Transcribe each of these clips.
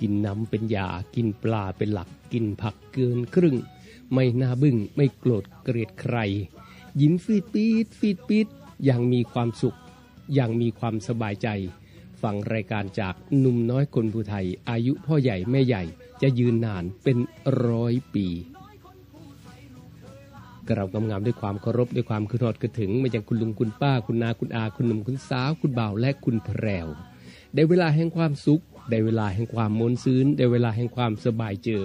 กินน้ำเป็นยากินปลาเป็นหลักกินผักเกินครึ่งไม่น่าบึ้งไม่โกรธเกลียดใครยิ้มฟีดปีดอย่างมีความสุขอย่างมีความสบายใจฟังรายการจากหนุ่มน้อยคนภูไทยอายุพ่อใหญ่แม่ใหญ่จะยืนนานเป็น100 ปีกล่าวงามๆด้วยความเคารพด้วยความคือทอดกระถึงมายังคุณลุงคุณป้าคุณนาคุณอาคุณหนุ่มคุณสาวคุณบ่าวและคุณแพรวได้เวลาแห่งความสุขได้เวลาแห่งความมนต์ซื่นได้เวลาแห่งความสบายเจอ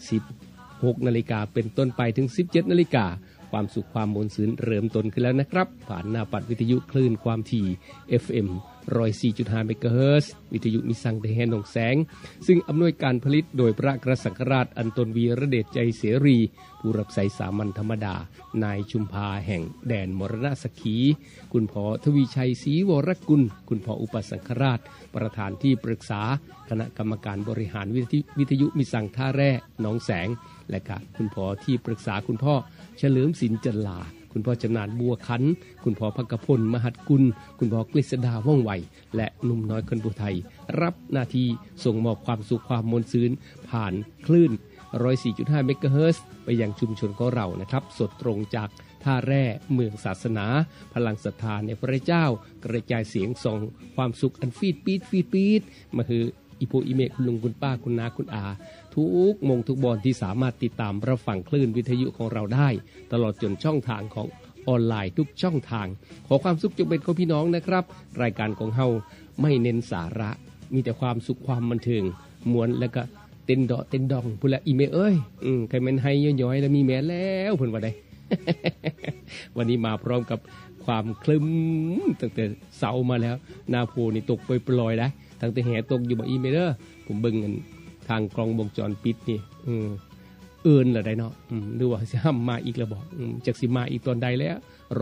16 นาฬิกาเป็นต้นไปถึง17 นาฬิกาความสุขความมนต์ซื่นเริ่มต้นขึ้นแล้วนะครับผ่านหน้าปัดวิทยุคลื่นความถี่ FM 104.5 เมกะเฮิรตซ์วิทยุมิสังเดแฮนองแสงซึ่งอำนวยการผลิตโดยพระกระสังฆราชอันตนวีระเดชใจเสรีผู้รับใช้สามัญธรรมดานายชุมพาแห่งแดนมรณสขีคุณพ่อทวีชัยศรีวรกุลคุณพ่ออุปสังฆราชประธานที่ปรึกษาคณะกรรมการบริหารวิทยุมิสังท่าแร่หนองแสงและก็คุณพ่อที่ปรึกษาคุณพ่อเฉลิมศิลป์จันลาคุณพ่อจำนานบัวขันคุณพ่อพักพลมหัดกุลคุณพ่อกฤษดาว่องไวและหนุ่มน้อยคนภูไทยรับหน้าที่ส่งมอบความสุขความมนต์ซื่นผ่านคลื่น 104.5 เมกะเฮิรตซ์ไปยังชุมชนของเรานะครับสดตรงจากท่าแร่เมืองศาสนาพลังศรัทธาในพระเจ้ากระจายเสียงส่งความสุขอันฟีดปีดมาคืออีโพอีเมคุณลุงคุณป้าคุณนาคุณอาทุกมงทุกบอลที่สามารถติดตามรับฟังคลื่นวิทยุของเราได้ตลอดจนช่องทางของออนไลน์ทุกช่องทางขอความสุขจงเป็นของพี่น้องนะครับรายการของเฮาไม่เน้นสาระมีแต่ความสุขความบันเทิงมวนแล้วก็เต้นดอเต้นดองพูดละอีเมเอ้ยใครมันให้ย่อยๆแล้วมีแม่แล้วเพิ่นว่าได้ วันนี้มาพร้อมกับความคลึ้มตั้งแต่เสามาแล้วนาโพนี่ตกปล่อยๆได้ตั้งแต่แห่ตกอยู่บ่อีเมเด้อผมเบิ่งกันทางกล้องวงจรปิดนี่เอิ้นละได้เนาะดูว่าสิห้ามมาอีกแล้วบ่จักสิมาอีกตอนใดแล้ว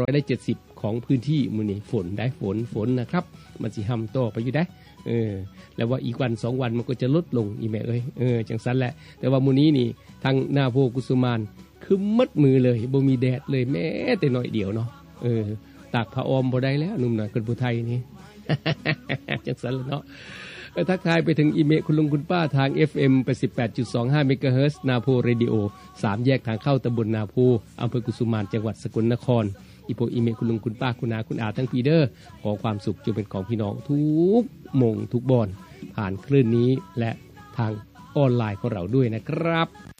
170ของพื้นที่มื้อนี้ฝนได้ฝนนะครับมันสิห้ามต่อไปอยู่ได้แล้วว่าอีกวัน2วันมันก็จะลดลงอีแม่เอ้ยจังซั่นแหละแต่ว่ามื้อนี้นี่ทางนาโพกุสุมานคือมัดมือเลยบ่มีแดดเลยแม้แต่น้อยเดียวเนาะตากผ้าอ้อมบ่ได้แล้วหนุ่มน้อยคนผู้ไทยนี่ จังซั่นล่ะเนาะทักทายไปถึงอีเมลคุณลุงคุณป้าทาง FM 88.25 เมกะเฮิรตซ์นาโพเรดิโอ3แยกทางเข้าตำบลนาโพอำเภอกุสุมานจังหวัดสกลนครอีโพอีเมลคุณลุงคุณป้าคุณนาคุณอาทั้งปีเดอร์ขอความสุขจงเป็นของพี่น้องทุกมงทุกบอนผ่านคลื่นนี้และทางออนไลน์ของเราด้วยนะครับ